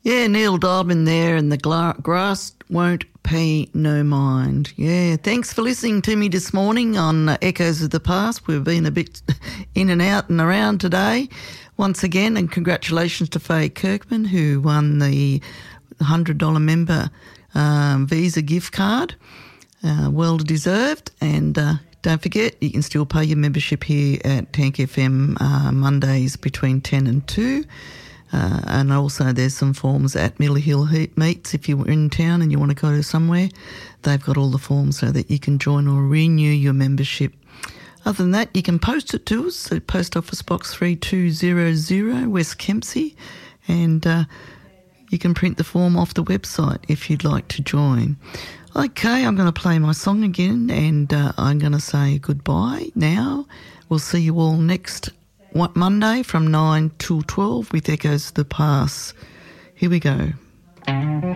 Yeah, Neil Diamond there, and the grass won't pay no mind. Yeah, thanks for listening to me this morning on Echoes of the Past. We've been a bit in and out and around today once again, and congratulations to Faye Kirkman, who won the $100 member Visa gift card. Well deserved, and don't forget, you can still pay your membership here at Tank FM Mondays between 10 and 2. And also there's some forms at Middle Hill Meets. If you're in town and you want to go to somewhere, they've got all the forms so that you can join or renew your membership. Other than that, you can post it to us at Post Office Box 3200, West Kempsey, and you can print the form off the website if you'd like to join. Okay, I'm going to play my song again, and I'm going to say goodbye now. We'll see you all next Monday from 9 till 12 with Echoes of the Past. Here we go.